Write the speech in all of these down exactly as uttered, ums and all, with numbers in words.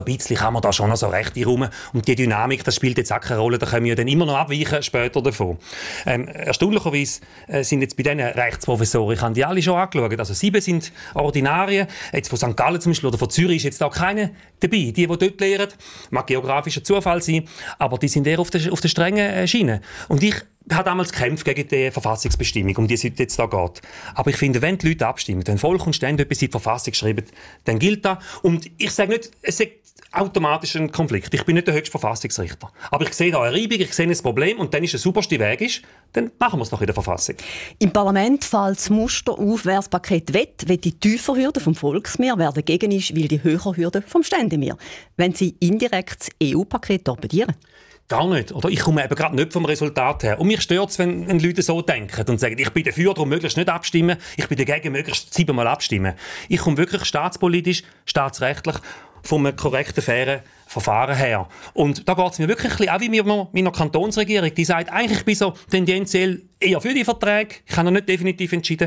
Ein bisschen kann man da schon noch so recht rum. Und die Dynamik, das spielt jetzt auch keine Rolle, da können wir dann immer noch abweichen später davon. Ähm, erstaunlicherweise äh, sind jetzt bei diesen Rechtsprofessoren, ich habe die alle schon angeschaut, also sieben sind Ordinarien, jetzt von Sankt Gallen zum Beispiel oder von Zürich ist jetzt da keine dabei. Die, die dort lehren, mag geografischer Zufall sein, aber die sind eher auf der, auf der strengen Schiene. Und ich habe damals gekämpft gegen die Verfassungsbestimmung, um die es jetzt da geht. Aber ich finde, wenn die Leute abstimmen, wenn Volk und Stände etwas in die Verfassung schreiben, dann gilt das. Und ich sage nicht, es ist automatisch ein Konflikt. Ich bin nicht der höchste Verfassungsrichter. Aber ich sehe da eine Reibung, ich sehe ein Problem und dann ist der superste Weg ist, dann machen wir es doch in der Verfassung. Im Parlament fällt das Muster auf, wer das Paket will, will die tiefer Hürde vom Volksmehr, wer dagegen ist, will die höhere Hürde vom Ständemehr. Wenn sie indirekt das E U-Paket torpedieren. Gar nicht. Oder ich komme eben gerade nicht vom Resultat her. Und mich stört es, wenn, wenn Leute so denken und sagen, ich bin dafür, darum möglichst nicht abstimmen, ich bin dagegen, möglichst siebenmal abstimmen. Ich komme wirklich staatspolitisch, staatsrechtlich von einem korrekten, fairen Verfahren her. Und da geht es mir wirklich ein bisschen auch wie mit meiner Kantonsregierung. Die sagt, eigentlich ich bin so tendenziell eher für die Verträge. Ich habe noch nicht definitiv entschieden.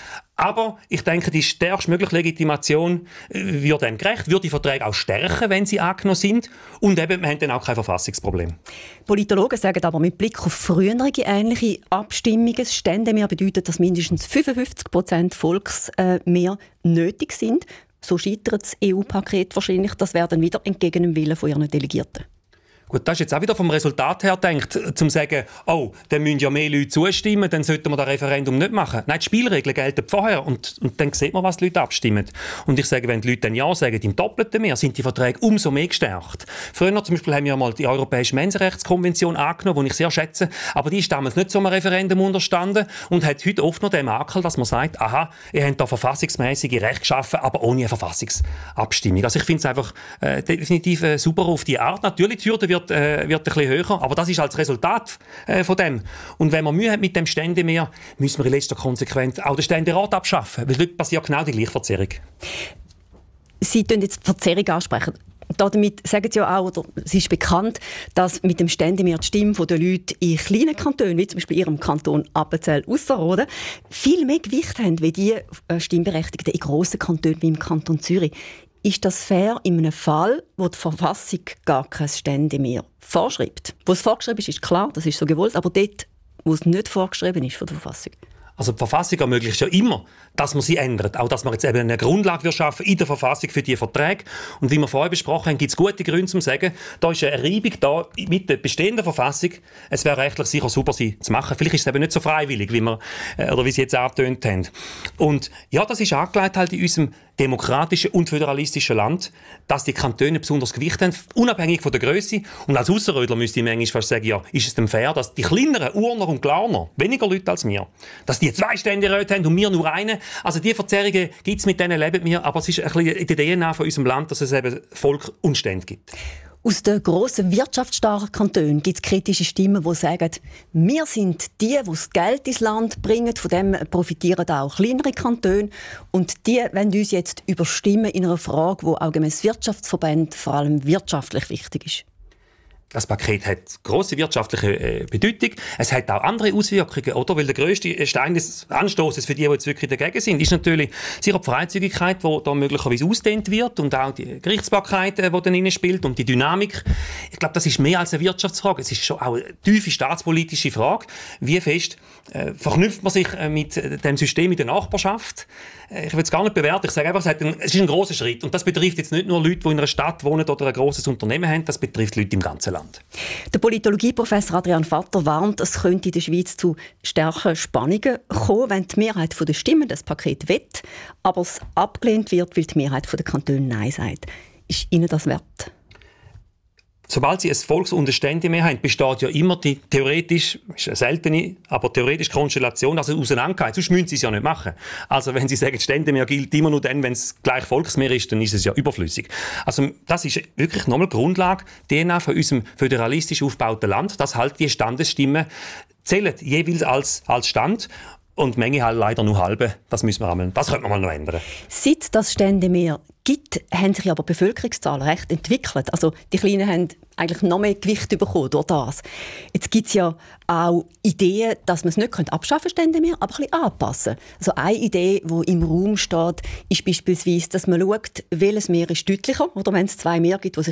Aber ich denke, die stärkstmögliche Legitimation wird dem gerecht, wird die Verträge auch stärken, wenn sie angenommen sind. Und eben, wir haben dann auch kein Verfassungsproblem. Politologen sagen aber mit Blick auf frühere ähnliche Abstimmungen, das Ständemehr bedeutet, dass mindestens fünfundfünfzig Prozent Volksmehr nötig sind. So scheitert das E U-Paket wahrscheinlich. Das wäre dann wieder entgegen dem Willen von ihren Delegierten. Gut, das ist jetzt auch wieder vom Resultat her gedacht, zum zu sagen, oh, dann müssen ja mehr Leute zustimmen, dann sollten wir das Referendum nicht machen. Nein, die Spielregeln gelten vorher und, und dann sieht man, was die Leute abstimmen. Und ich sage, wenn die Leute dann Ja sagen, im doppelten mehr, sind die Verträge umso mehr gestärkt. Früher zum Beispiel haben wir mal die Europäische Menschenrechtskonvention angenommen, die ich sehr schätze, aber die ist damals nicht so einem Referendum unterstanden und hat heute oft noch den Makel, dass man sagt, aha, ihr habt da verfassungsmäßige Rechte geschaffen, aber ohne eine Verfassungsabstimmung. Also ich finde es einfach äh, definitiv äh, super auf die Art. Natürlich, die Hürde wird Wird, äh, wird ein bisschen höher, aber das ist als Resultat äh, von dem. Und wenn man Mühe hat mit dem Ständemehr, müssen wir in letzter Konsequenz auch den Ständerat abschaffen, weil dort passiert genau die gleiche Verzerrung. Sie sprechen jetzt die Verzerrung ansprechen. Damit sagen Sie ja auch, oder es ist bekannt, dass mit dem Ständemehr die Stimme der Leute in kleinen Kantonen, wie zum Beispiel Ihrem Kanton Appenzell-Ausserrhoden, viel mehr Gewicht haben, wie die Stimmberechtigten in grossen Kantonen wie im Kanton Zürich. Ist das fair in einem Fall, wo die Verfassung gar kein Ständemehr vorschreibt? Wo es vorgeschrieben ist, ist klar, das ist so gewollt, aber dort, wo es nicht vorgeschrieben ist von der Verfassung. Also die Verfassung ermöglicht ja immer, dass man sie ändert. Auch, dass man jetzt eben eine Grundlage schaffen in der Verfassung für diese Verträge. Und wie wir vorher besprochen haben, gibt es gute Gründe, um zu sagen, da ist eine Reibung da mit der bestehenden Verfassung. Es wäre rechtlich sicher super, sie zu machen. Vielleicht ist es eben nicht so freiwillig, wie wir, äh, oder wie Sie jetzt angetönt haben. Und ja, das ist angelegt halt in unserem demokratischen und föderalistischen Land, dass die Kantone besonders Gewicht haben, unabhängig von der Grösse. Und als Ausserrödler müsste ich manchmal fast sagen, ja, ist es denn fair, dass die kleineren Urner und Glarner, weniger Leute als wir, dass die zwei Ständeräte haben und wir nur einen. Also diese Verzerrungen gibt es, mit denen leben wir, aber es ist ein bisschen in der D N A von unserem Land, dass es eben Volk und Stände gibt. Aus den grossen wirtschaftsstarken Kantonen gibt es kritische Stimmen, die sagen, wir sind die, die das Geld ins Land bringen, von dem profitieren auch kleinere Kantone. Und die wollen uns jetzt überstimmen in einer Frage, die auch gemäss Wirtschaftsverband vor allem wirtschaftlich wichtig ist. Das Paket hat grosse wirtschaftliche äh, Bedeutung. Es hat auch andere Auswirkungen, oder? Weil der grösste Stein des Anstoßes für die, die jetzt wirklich dagegen sind, ist natürlich sicher die Freizügigkeit, die da möglicherweise ausdehnt wird und auch die Gerichtsbarkeit, äh, die dann rein spielt und die Dynamik. Ich glaube, das ist mehr als eine Wirtschaftsfrage. Es ist schon auch eine tiefe staatspolitische Frage. Wie fest äh, verknüpft man sich äh, mit äh, dem System in der Nachbarschaft? Äh, ich will es gar nicht bewerten. Ich sage einfach, es, hat ein, es ist ein grosser Schritt. Und das betrifft jetzt nicht nur Leute, die in einer Stadt wohnen oder ein grosses Unternehmen haben, das betrifft Leute im ganzen Land. Der Politologieprofessor Adrian Vatter warnt, es könnte in der Schweiz zu starken Spannungen kommen, wenn die Mehrheit der Stimmen das Paket will, aber es abgelehnt wird, weil die Mehrheit der Kantone Nein sagt. Ist Ihnen das wert? Sobald Sie ein Volks- und eine Ständemehr haben, besteht ja immer die theoretisch, ist eine seltene, aber theoretisch Konstellation, also Auseinandergehen. Sonst müssen Sie es ja nicht machen. Also wenn Sie sagen, die Ständemehr gilt immer nur dann, wenn es gleich Volksmehr ist, dann ist es ja überflüssig. Also das ist wirklich nochmal Grundlage, D N A von unserem föderalistisch aufgebauten Land, dass halt die Standesstimmen zählen, jeweils als, als Stand. und manche halt leider nur halbe. Das müssen wir einmal, das könnte man mal noch ändern. Seit das Ständemeer gibt, haben sich aber die Bevölkerungszahlen recht entwickelt. Also die Kleinen haben eigentlich noch mehr Gewicht bekommen durch das. Jetzt gibt es ja auch Ideen, dass man es nicht abschaffen könnte, Ständemeer, aber ein bisschen anpassen. Also eine Idee, die im Raum steht, ist beispielsweise, dass man schaut, welches Meer ist deutlicher, oder wenn es zwei Meere gibt, die sich